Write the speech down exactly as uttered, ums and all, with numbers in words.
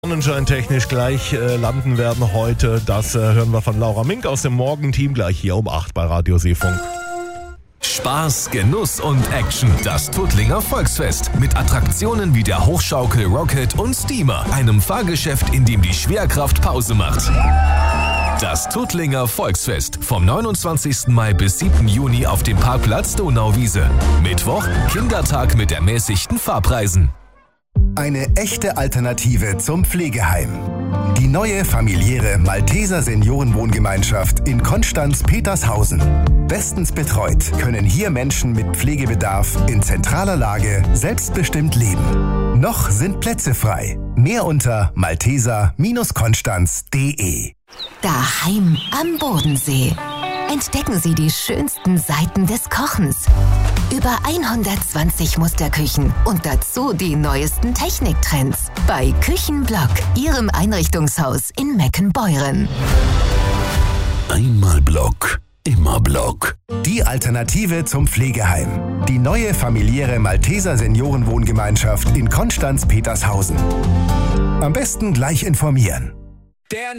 Sonnenschein technisch gleich äh, landen werden heute. Das äh, hören wir von Laura Mink aus dem Morgenteam gleich hier um acht bei Radio Seefunk. Spaß, Genuss und Action. Das Tuttlinger Volksfest. Mit Attraktionen wie der Hochschaukel Rocket und Steamer. Einem Fahrgeschäft, in dem die Schwerkraft Pause macht. Das Tuttlinger Volksfest. Vom neunundzwanzigsten Mai bis siebten Juni auf dem Parkplatz Donauwiese. Mittwoch Kindertag mit ermäßigten Fahrpreisen. Eine echte Alternative zum Pflegeheim. Die neue familiäre Malteser Seniorenwohngemeinschaft in Konstanz-Petershausen. Bestens betreut können hier Menschen mit Pflegebedarf in zentraler Lage selbstbestimmt leben. Noch sind Plätze frei. Mehr unter malteser konstanz punkt de. Daheim am Bodensee. Entdecken Sie die schönsten Seiten des Kochens. Über hundertzwanzig Musterküchen und dazu die neuesten Techniktrends. Bei Küchenblock, Ihrem Einrichtungshaus in Meckenbeuren. Einmal Block, immer Block. Die Alternative zum Pflegeheim. Die neue familiäre Malteser Seniorenwohngemeinschaft in Konstanz-Petershausen. Am besten gleich informieren. Der